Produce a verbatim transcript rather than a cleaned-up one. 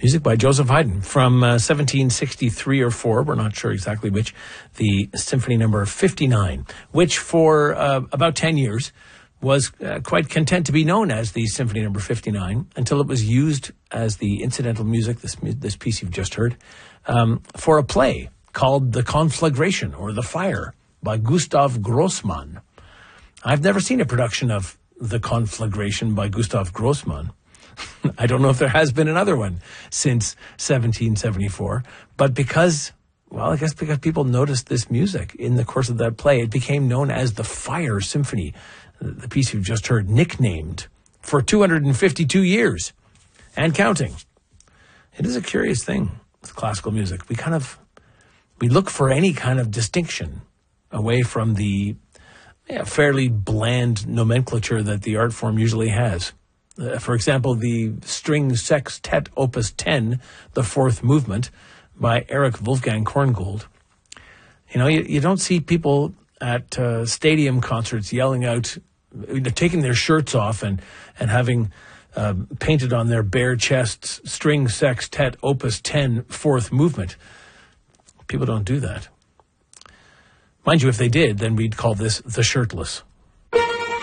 Music by Joseph Haydn from uh, seventeen sixty-three or four, we're not sure exactly which, the Symphony Number fifty-nine, which for uh, about ten years was uh, quite content to be known as the Symphony Number fifty-nine until it was used as the incidental music, this, this piece you've just heard, um, for a play called The Conflagration, or The Fire, by Gustav Grossmann. I've never seen a production of The Conflagration by Gustav Grossmann. I don't know if there has been another one since seventeen seventy-four, but because, well, I guess because people noticed this music in the course of that play, it became known as the Fire Symphony, the piece you've just heard, nicknamed for two hundred fifty-two years and counting. It is a curious thing with classical music. We kind of, we look for any kind of distinction away from the yeah, fairly bland nomenclature that the art form usually has. Uh, for example, the String Sextet Opus ten, the fourth movement, by Erich Wolfgang Korngold. You know, you, you don't see people at uh, stadium concerts yelling out, you know, taking their shirts off and, and having uh, painted on their bare chests, String Sextet Opus ten, fourth movement. People don't do that. Mind you, if they did, then we'd call this the shirtless.